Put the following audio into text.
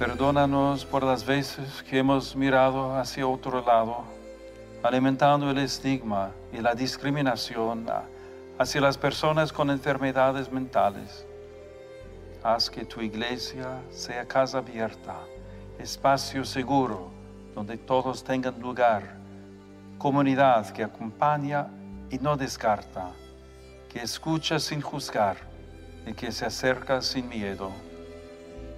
Perdónanos por las veces que hemos mirado hacia otro lado, alimentando el estigma y la discriminación hacia las personas con enfermedades mentales. Haz que tu iglesia sea casa abierta, espacio seguro, donde todos tengan lugar, comunidad que acompaña y no descarta, que escucha sin juzgar y que se acerca sin miedo.